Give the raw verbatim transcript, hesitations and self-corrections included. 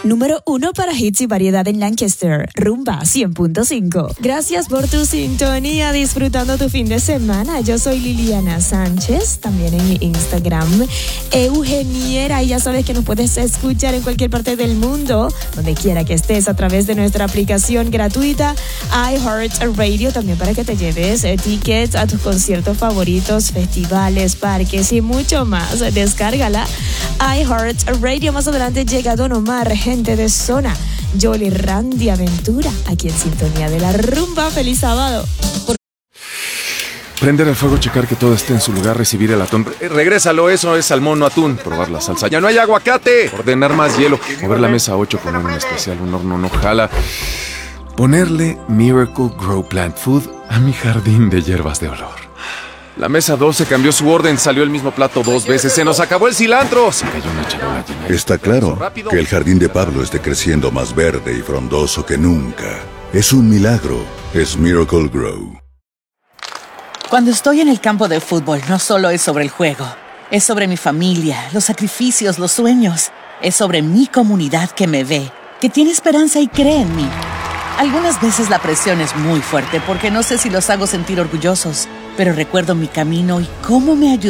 Número uno para hits y variedad en Lancaster. Rumba cien punto cinco. Gracias por tu sintonía, disfrutando tu fin de semana. Yo soy Liliana Sánchez, también en mi Instagram, Eugeniera. Y ya sabes que nos puedes escuchar en cualquier parte del mundo, donde quiera que estés, a través de nuestra aplicación gratuita iHeartRadio, también para que te lleves eh, tickets a tus conciertos favoritos, festivales, parques y mucho más. Descárgala, iHeartRadio. Más adelante llega Don Omar, gente de zona, Jolly, Randy Aventura, aquí en sintonía de la rumba. Feliz sábado. Por... Prender el fuego, checar que todo esté en su lugar, recibir el atún. Re- regrésalo, eso es salmón, no atún. Probar la salsa. ¡Ya no hay aguacate! Ordenar más hielo. Mover la mesa ocho, poner un especial, un horno no jala. Ponerle Miracle Grow Plant Food a mi jardín de hierbas de olor. La mesa doce cambió su orden, salió el mismo plato dos veces. ¡Se nos acabó el cilantro! Se cayó una charola llena de... Está claro que el jardín de Pablo esté creciendo más verde y frondoso que nunca. Es un milagro. Es Miracle Grow. Cuando estoy en el campo de fútbol, no solo es sobre el juego. Es sobre mi familia, los sacrificios, los sueños. Es sobre mi comunidad que me ve, que tiene esperanza y cree en mí. Algunas veces la presión es muy fuerte porque no sé si los hago sentir orgullosos, pero recuerdo mi camino y cómo me ayudó